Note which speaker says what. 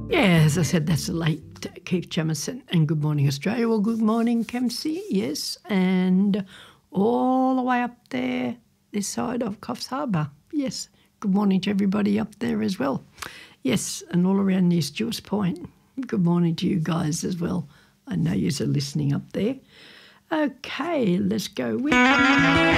Speaker 1: Yeah, as I said, that's the late Keith Jamison. And good morning, Australia. Well, good morning, Kempsey. Yes, and all the way up there, this side of Coffs Harbour. Yes, good morning to everybody up there as well. Yes, and all around near Stewart's Point. Good morning to you guys as well. I know you're listening up there. Okay, let's go with